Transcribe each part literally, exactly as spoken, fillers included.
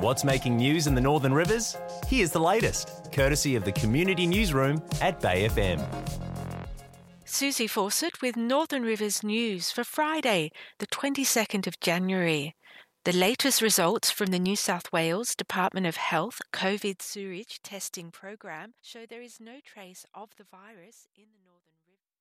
What's making news in the Northern Rivers? Here's the latest, courtesy of the Community Newsroom at Bay F M. Susie Fawcett with Northern Rivers News for Friday, the twenty-second of January. The latest results from the New South Wales Department of Health COVID sewage testing program show there is no trace of the virus in the Northern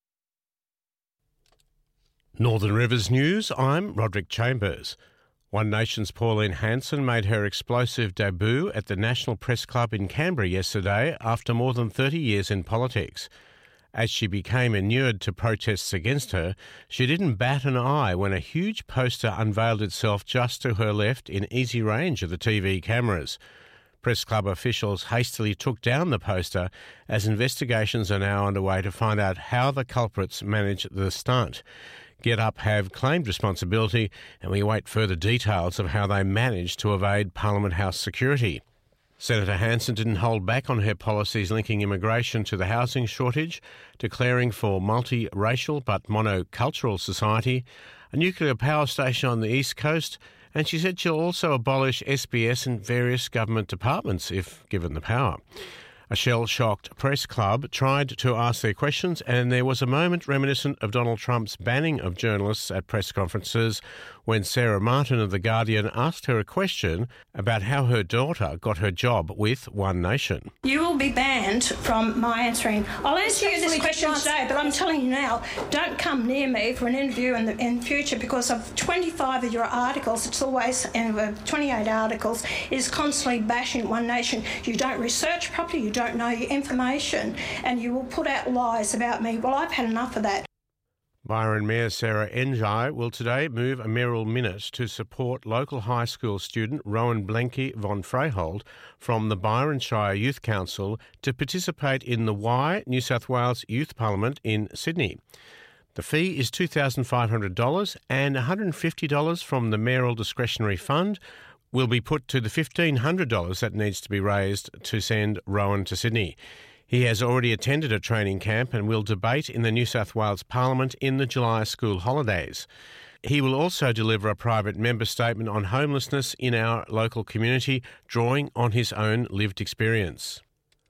Rivers. Northern Rivers News, I'm Roderick Chambers. One Nation's Pauline Hanson made her explosive debut at the National Press Club in Canberra yesterday after more than thirty years in politics. As she became inured to protests against her, she didn't bat an eye when a huge poster unveiled itself just to her left in easy range of the T V cameras. Press Club officials hastily took down the poster as investigations are now underway to find out how the culprits managed the stunt. Get Up have claimed responsibility, and we await further details of how they managed to evade Parliament House security. Senator Hanson didn't hold back on her policies linking immigration to the housing shortage, declaring for multi-racial but monocultural society, a nuclear power station on the East Coast, and she said she'll also abolish S B S and various government departments if given the power. A shell-shocked Press Club tried to ask their questions, and there was a moment reminiscent of Donald Trump's banning of journalists at press conferences when Sarah Martin of The Guardian asked her a question about how her daughter got her job with One Nation. You will be banned from my answering. I'll answer you this question today, but I'm telling you now, don't come near me for an interview in the in future because of twenty-five of your articles, it's always, and twenty-eight articles, is constantly bashing One Nation. You don't research properly, you don't don't know your information, and you will put out lies about me. Well, I've had enough of that. Byron Mayor Sarah Enjai will today move a mayoral minute to support local high school student Rowan Blenke von Freyhold from the Byron Shire Youth Council to participate in the Y New South Wales Youth Parliament in Sydney. The fee is two thousand five hundred dollars, and one hundred fifty dollars from the mayoral discretionary fund will be put to the fifteen hundred dollars that needs to be raised to send Rowan to Sydney. He has already attended a training camp and will debate in the New South Wales Parliament in the July school holidays. He will also deliver a private member statement on homelessness in our local community, drawing on his own lived experience.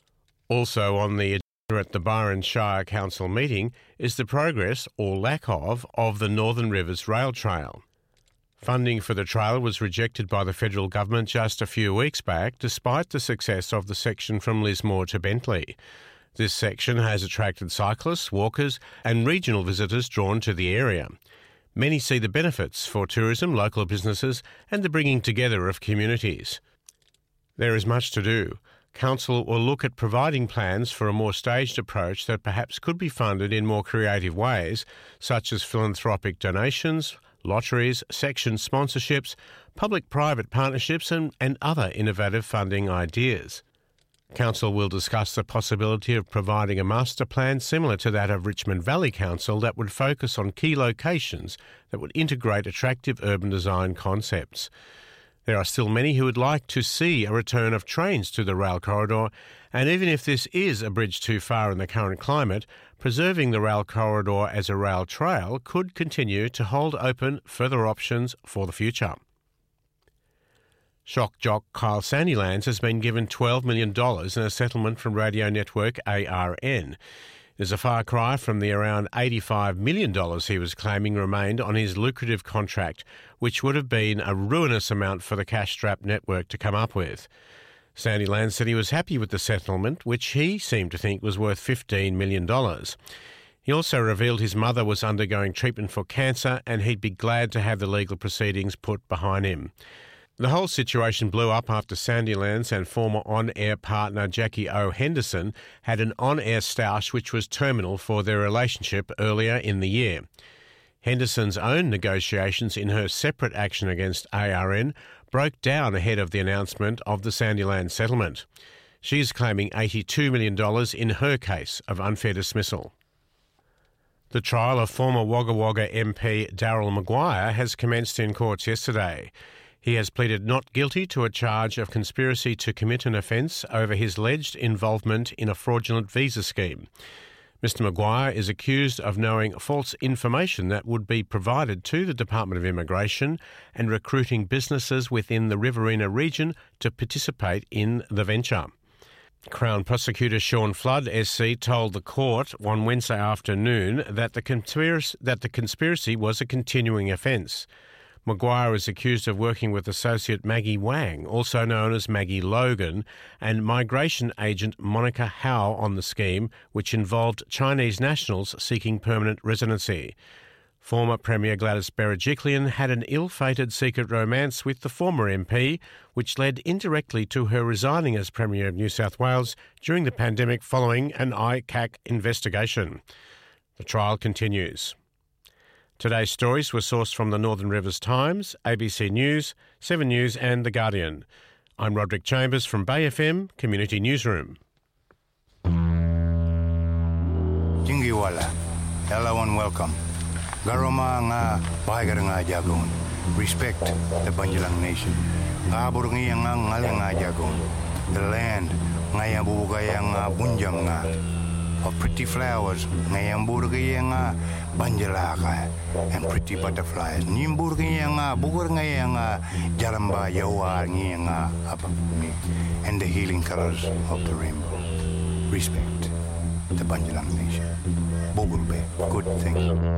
Also on the agenda at the Byron Shire Council meeting is the progress, or lack of, of the Northern Rivers Rail Trail. Funding for the trail was rejected by the federal government just a few weeks back, despite the success of the section from Lismore to Bentley. This section has attracted cyclists, walkers and regional visitors drawn to the area. Many see the benefits for tourism, local businesses and the bringing together of communities. There is much to do. Council will look at providing plans for a more staged approach that perhaps could be funded in more creative ways, such as philanthropic donations, lotteries, section sponsorships, public-private partnerships and, and other innovative funding ideas. Council will discuss the possibility of providing a master plan similar to that of Richmond Valley Council that would focus on key locations that would integrate attractive urban design concepts. There are still many who would like to see a return of trains to the rail corridor, and even if this is a bridge too far in the current climate, preserving the rail corridor as a rail trail could continue to hold open further options for the future. Shock jock Kyle Sandilands has been given twelve million dollars in a settlement from radio network A R N. It is a far cry from the around eighty-five million dollars he was claiming remained on his lucrative contract, which would have been a ruinous amount for the cash-strapped network to come up with. Sandilands said he was happy with the settlement, which he seemed to think was worth fifteen million dollars. He also revealed his mother was undergoing treatment for cancer and he'd be glad to have the legal proceedings put behind him. The whole situation blew up after Sandilands and former on-air partner Jackie O. Henderson had an on-air stoush which was terminal for their relationship earlier in the year. Henderson's own negotiations in her separate action against A R N broke down ahead of the announcement of the Sandilands settlement. She is claiming eighty-two million dollars in her case of unfair dismissal. The trial of former Wagga Wagga M P Daryl Maguire has commenced in courts yesterday. He has pleaded not guilty to a charge of conspiracy to commit an offence over his alleged involvement in a fraudulent visa scheme. Mister Maguire is accused of knowing false information that would be provided to the Department of Immigration and recruiting businesses within the Riverina region to participate in the venture. Crown Prosecutor Sean Flood, S C, told the court on Wednesday afternoon that the conspiracy, that the conspiracy was a continuing offence. Maguire is accused of working with associate Maggie Wang, also known as Maggie Logan, and migration agent Monica Howe on the scheme, which involved Chinese nationals seeking permanent residency. Former Premier Gladys Berejiklian had an ill-fated secret romance with the former M P, which led indirectly to her resigning as Premier of New South Wales during the pandemic following an I C A C investigation. The trial continues. Today's stories were sourced from the Northern Rivers Times, A B C News, Seven News and The Guardian. I'm Roderick Chambers from Bay F M Community Newsroom. Jingiwala, hello and welcome. Garoma nga bahagar nga jagon. Respect the Banjalang Nation. Ngabur nga nga ngal nga jagon. The land nga yang bubugay nga bunjang nga. Of pretty flowers, ngayang burgay nga banjalaka, and pretty butterflies. Nimburgay nga bugur ngayang jalamba yawa ngayang apapumi, and the healing colors of the rainbow. Respect the Banjalang Nation. Bogulbe, good thing.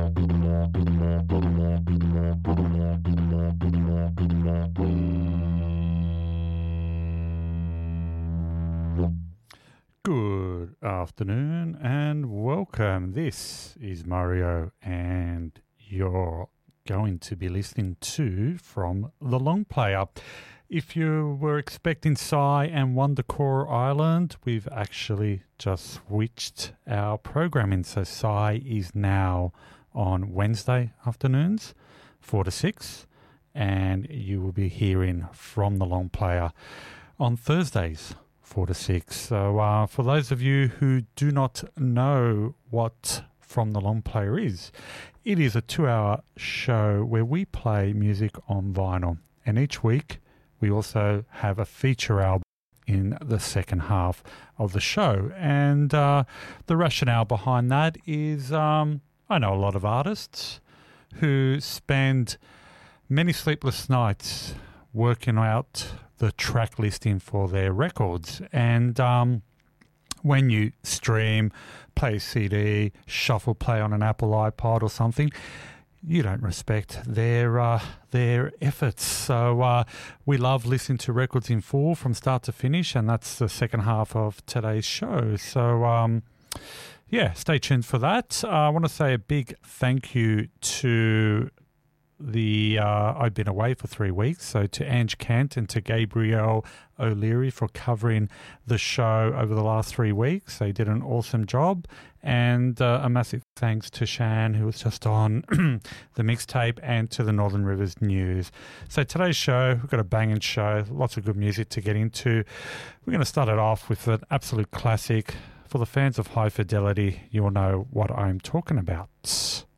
Good afternoon and welcome. This is Mario and you're going to be listening to From the Long Player. If you were expecting Psy and Wondercore Island, we've actually just switched our programming. So Psy is now on Wednesday afternoons, four to six, and you will be hearing From the Long Player on Thursdays, four to six. So uh, for those of you who do not know what From the Long Player is, it is a two-hour show where we play music on vinyl. And each week we also have a feature album in the second half of the show. And uh, the rationale behind that is um, I know a lot of artists who spend many sleepless nights working out the track listing for their records. And um, when you stream, play a C D, shuffle play on an Apple iPod or something, you don't respect their uh, their efforts. So uh, we love listening to records in full from start to finish, and that's the second half of today's show. So um, yeah, stay tuned for that. Uh, I want to say a big thank you to the uh, I've been away for three weeks, so to Ange Kent and to Gabrielle O'Leary for covering the show over the last three weeks. They did an awesome job, and uh, a massive thanks to Shan, who was just on the mixtape, and to the Northern Rivers News. So today's show, we've got a banging show, lots of good music to get into. We're going to start it off with an absolute classic. For the fans of High Fidelity, you'll know what I'm talking about.